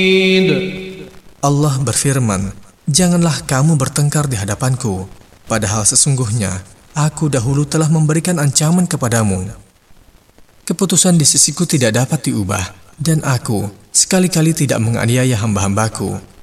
Allah berfirman, "Janganlah kamu bertengkar di hadapanku, padahal sesungguhnya aku dahulu telah memberikan ancaman kepadamu. Keputusan di sisiku tidak dapat diubah, dan aku sekali-kali tidak menganiaya hamba-hambaku.